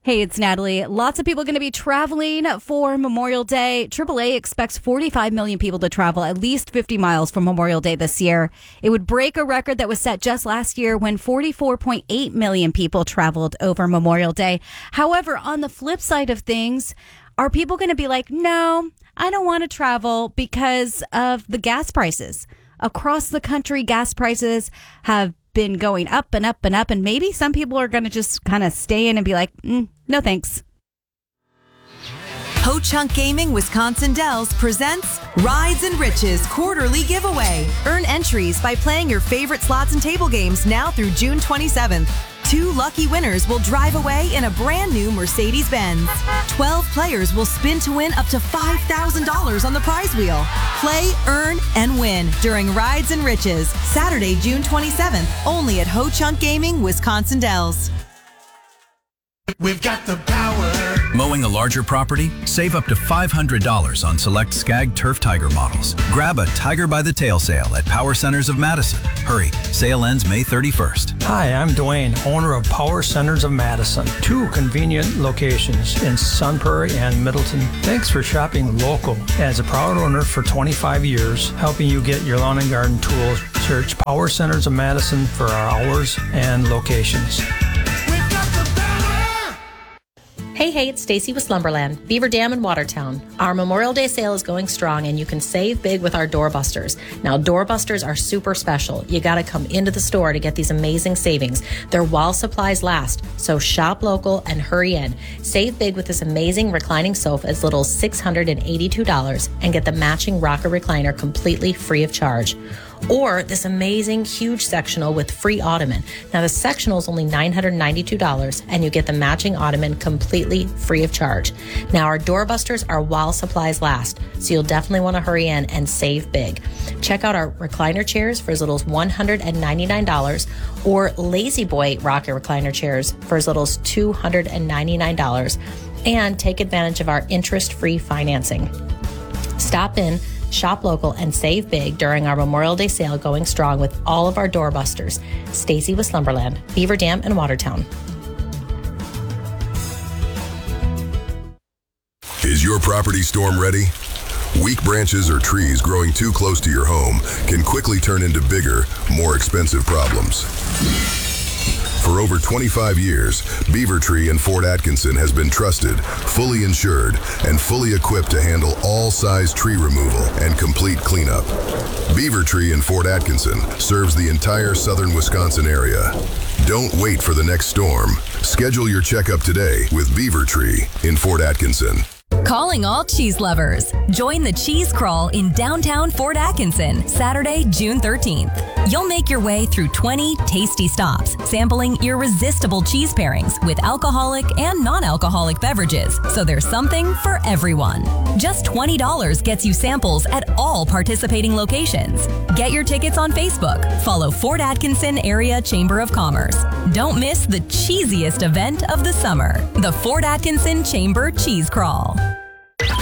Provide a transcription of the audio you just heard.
Hey, it's Natalie. Lots of people going to be traveling for Memorial Day. AAA expects 45 million people to travel at least 50 miles for Memorial Day this year. It would break a record that was set just last year when 44.8 million people traveled over Memorial Day. However, on the flip side of things, are people going to be like, no, I don't want to travel because of the gas prices? Across the country, gas prices have been going up and up and up, and maybe some people are going to just kind of stay in and be like, no thanks. Ho Chunk Gaming Wisconsin Dells presents Rides and Riches quarterly giveaway. Earn entries by playing your favorite slots and table games now through June 27th. 2 lucky winners will drive away in a brand new Mercedes-Benz. 12 players will spin to win up to $5,000 on the prize wheel. Play, earn, and win during Rides and Riches, Saturday, June 27th, only at Ho Chunk Gaming Wisconsin Dells. We've got the power. Mowing a larger property? Save up to $500 on select Skag Turf Tiger models. Grab a Tiger by the Tail sale at Power Centers of Madison. Hurry, sale ends May 31st. Hi, I'm Dwayne, owner of Power Centers of Madison. 2 convenient locations in Sun Prairie and Middleton. Thanks for shopping local. As a proud owner for 25 years, helping you get your lawn and garden tools, search Power Centers of Madison for our hours and locations. Hey, it's Stacy with Slumberland, Beaver Dam in Watertown. Our Memorial Day sale is going strong and you can save big with our doorbusters. Now, doorbusters are super special. You got to come into the store to get these amazing savings. They're while supplies last, so shop local and hurry in. Save big with this amazing reclining sofa as little as $682 and get the matching rocker recliner completely free of charge. Or this amazing huge sectional with free ottoman. Now the sectional is only $992 and you get the matching ottoman completely free of charge. Now our doorbusters are while supplies last, so you'll definitely want to hurry in and save big. Check out our recliner chairs for as little as $199 or Lazy Boy rocker recliner chairs for as little as $299, and take advantage of our interest-free financing. Stop in, shop local, and save big during our Memorial Day sale going strong with all of our doorbusters. Stacy with Slumberland, Beaver Dam and Watertown. Is your property storm ready? Weak branches or trees growing too close to your home can quickly turn into bigger, more expensive problems. For over 25 years, Beaver Tree in Fort Atkinson has been trusted, fully insured, and fully equipped to handle all size tree removal and complete cleanup. Beaver Tree in Fort Atkinson serves the entire southern Wisconsin area. Don't wait for the next storm. Schedule your checkup today with Beaver Tree in Fort Atkinson. Calling all cheese lovers. Join the Cheese Crawl in downtown Fort Atkinson, Saturday, June 13th. You'll make your way through 20 tasty stops, sampling irresistible cheese pairings with alcoholic and non-alcoholic beverages, so there's something for everyone. Just $20 gets you samples at all participating locations. Get your tickets on Facebook. Follow Fort Atkinson Area Chamber of Commerce. Don't miss the cheesiest event of the summer, the Fort Atkinson Chamber Cheese Crawl.